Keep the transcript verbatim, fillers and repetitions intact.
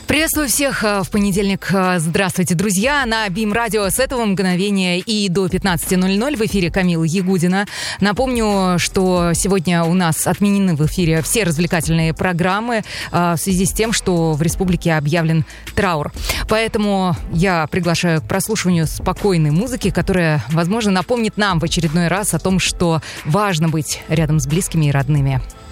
Приветствую всех в понедельник. Здравствуйте, друзья. На БИМ Радио с этого мгновения и до пятнадцати ноль-ноль в эфире Камила Ягудина. Напомню, что сегодня у нас отменены в эфире все развлекательные программы в связи с тем, что в республике объявлен траур. Поэтому я приглашаю к прослушиванию спокойной музыки, которая, возможно, напомнит нам в очередной раз о том, что важно быть рядом с близкими и родными.